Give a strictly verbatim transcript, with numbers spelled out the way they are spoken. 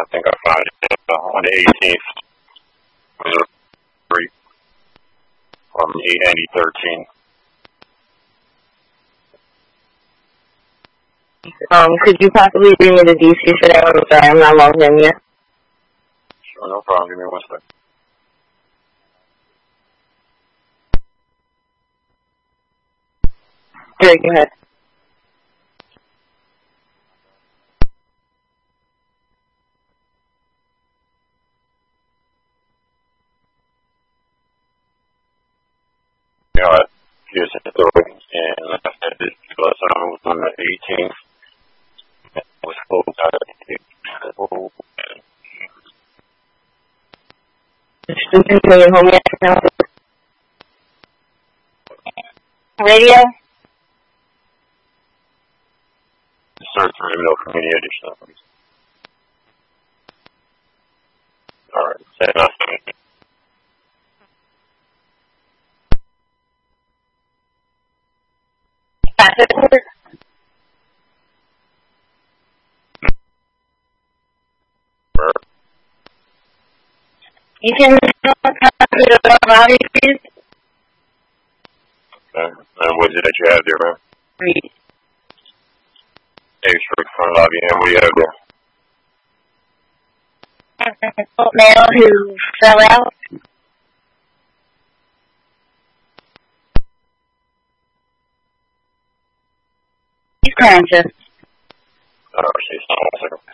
think I found it uh, on the eighteenth. From eight ninety thirteen. Um, could you possibly read me the D C for that one? I'm sorry, I'm not logged in yet. Sure, no problem. Give me one second. Sure, go ahead. You know, I here's the story, and like I said, this was on the eighteenth. It was closed out at eight. Student, can you hold me now? Radio? Search for email community edition. Alright, say nothing. You can copy the body, please? Okay. And what is it that you have there, man? Read. Extra front lobby, and what do you have there? An adult male who fell out. He's conscious. Oh, she's not one second.